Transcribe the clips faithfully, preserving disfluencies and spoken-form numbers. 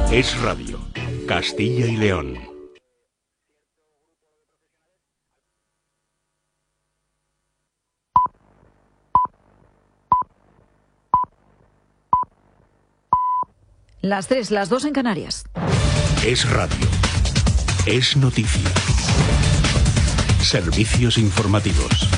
Es Radio, Castilla y León. Las tres, las dos en Canarias. Es Radio. Es noticia. Servicios informativos.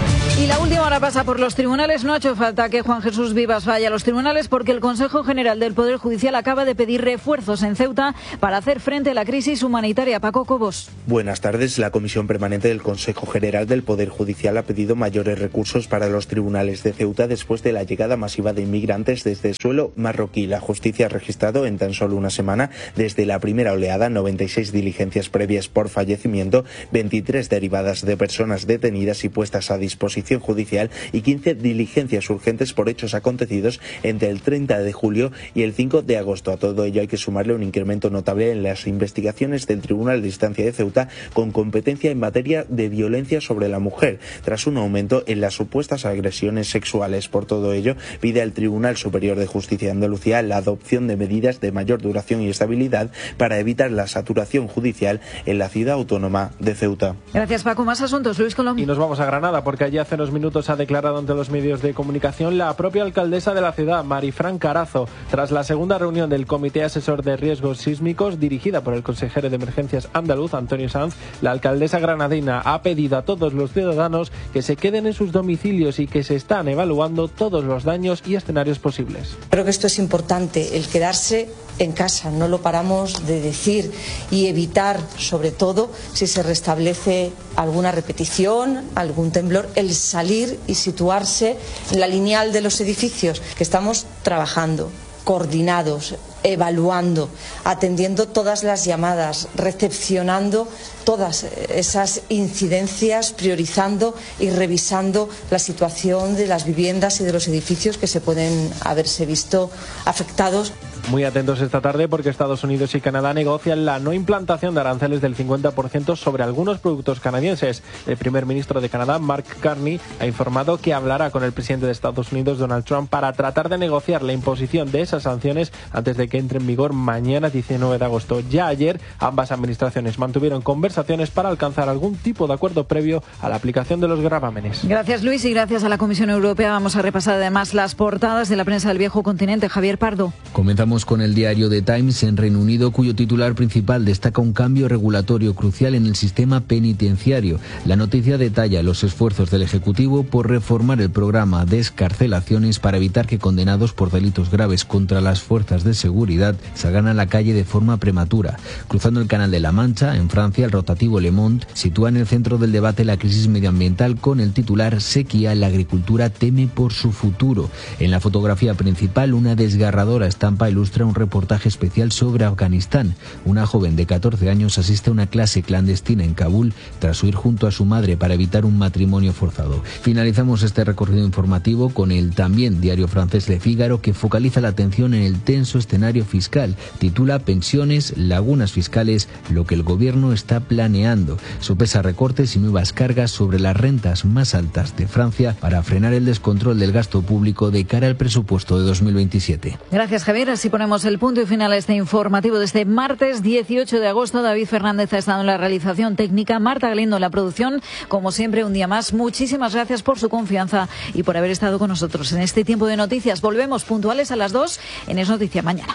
Y la última hora pasa por los tribunales. No ha hecho falta que Juan Jesús Vivas vaya a los tribunales porque el Consejo General del Poder Judicial acaba de pedir refuerzos en Ceuta para hacer frente a la crisis humanitaria. Paco Cobos. Buenas tardes. La Comisión Permanente del Consejo General del Poder Judicial ha pedido mayores recursos para los tribunales de Ceuta después de la llegada masiva de inmigrantes desde suelo marroquí. La justicia ha registrado en tan solo una semana, desde la primera oleada, noventa y seis diligencias previas por fallecimiento, veintitrés derivadas de personas detenidas y puestas a disposición judicial y quince diligencias urgentes por hechos acontecidos entre el treinta de julio y el cinco de agosto. A todo ello hay que sumarle un incremento notable en las investigaciones del Tribunal de Instancia de Ceuta con competencia en materia de violencia sobre la mujer, tras un aumento en las supuestas agresiones sexuales. Por todo ello, pide al Tribunal Superior de Justicia de Andalucía la adopción de medidas de mayor duración y estabilidad para evitar la saturación judicial en la ciudad autónoma de Ceuta. Gracias, Paco. Más asuntos, Luis Colom. Y nos vamos a Granada porque allí hace unos minutos ha declarado ante los medios de comunicación la propia alcaldesa de la ciudad, Marifran Carazo, tras la segunda reunión del Comité Asesor de Riesgos Sísmicos dirigida por el consejero de Emergencias andaluz, Antonio Sanz. La alcaldesa granadina ha pedido a todos los ciudadanos que se queden en sus domicilios y que se están evaluando todos los daños y escenarios posibles. Creo que esto es importante, el quedarse en casa, no lo paramos de decir, y evitar, sobre todo, si se restablece alguna repetición, algún temblor, el salir y situarse en la lineal de los edificios, que estamos trabajando, coordinados, evaluando, atendiendo todas las llamadas, recepcionando todas esas incidencias, priorizando y revisando la situación de las viviendas y de los edificios que se pueden haberse visto afectados. Muy atentos esta tarde porque Estados Unidos y Canadá negocian la no implantación de aranceles del cincuenta por ciento sobre algunos productos canadienses. El primer ministro de Canadá, Mark Carney, ha informado que hablará con el presidente de Estados Unidos, Donald Trump, para tratar de negociar la imposición de esas sanciones antes de que entre en vigor mañana, diecinueve de agosto. Ya ayer, ambas administraciones mantuvieron conversaciones para alcanzar algún tipo de acuerdo previo a la aplicación de los gravámenes. Gracias, Luis, y gracias a la Comisión Europea. Vamos a repasar además las portadas de la prensa del viejo continente. Javier Pardo. Comenzamos con el diario The Times en Reino Unido, cuyo titular principal destaca un cambio regulatorio crucial en el sistema penitenciario. La noticia detalla los esfuerzos del Ejecutivo por reformar el programa de excarcelaciones para evitar que condenados por delitos graves contra las fuerzas de seguridad salgan a la calle de forma prematura. Cruzando el Canal de la Mancha, en Francia, el rotativo Le Monde sitúa en el centro del debate la crisis medioambiental con el titular Sequía, la agricultura teme por su futuro. En la fotografía principal, una desgarradora estampa ilustra un reportaje especial sobre Afganistán. Una joven de catorce años asiste a una clase clandestina en Kabul tras huir junto a su madre para evitar un matrimonio forzado. Finalizamos este recorrido informativo con el también diario francés Le Figaro, que focaliza la atención en el tenso escenario fiscal. Titula Pensiones, lagunas fiscales, lo que el gobierno está planeando. Sopesa recortes y nuevas cargas sobre las rentas más altas de Francia para frenar el descontrol del gasto público de cara al presupuesto de dos mil veintisiete. Gracias, Javier. Así ponemos el punto y final a este informativo de este martes dieciocho de agosto. David Fernández ha estado en la realización técnica, Marta Galindo en la producción. Como siempre, un día más, muchísimas gracias por su confianza y por haber estado con nosotros en este tiempo de noticias. Volvemos puntuales a las dos en Es Noticia mañana.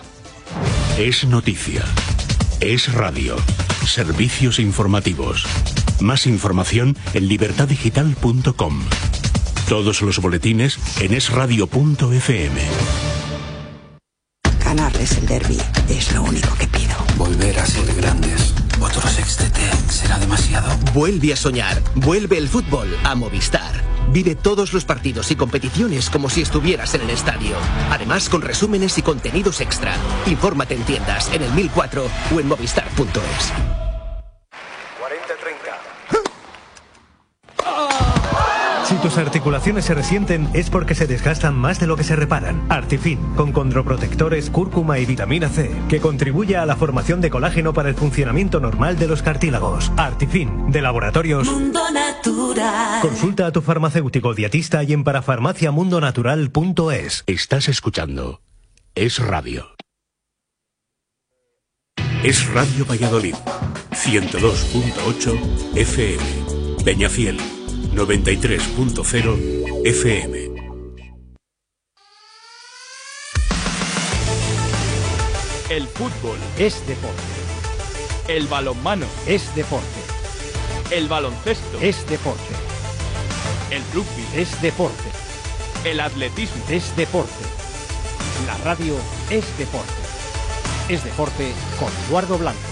Es Noticia. Es Radio. Servicios informativos. Más información en libertad digital punto com. Todos los boletines en es radio punto efe eme. Ganarles el derbi es lo único que pido. Volver a ser grandes. Otro sextete será demasiado. Vuelve a soñar. Vuelve el fútbol a Movistar. Vive todos los partidos y competiciones como si estuvieras en el estadio. Además, con resúmenes y contenidos extra. Infórmate en tiendas, en el mil cuatro o en movistar punto es. cuarenta treinta. Si tus articulaciones se resienten es porque se desgastan más de lo que se reparan. Artifin, con condroprotectores, cúrcuma y vitamina C, que contribuye a la formación de colágeno para el funcionamiento normal de los cartílagos. Artifin, de Laboratorios Mundo Natural. Consulta a tu farmacéutico dietista y en parafarmaciamundonatural punto es. Estás escuchando Es Radio. Es Radio Valladolid, ciento dos punto ocho F M. Peñafiel, noventa y tres punto cero F M. El fútbol es deporte. El balonmano es deporte. El baloncesto es deporte. El rugby es deporte. El atletismo es deporte. La radio es deporte. Es deporte con Eduardo Blanco.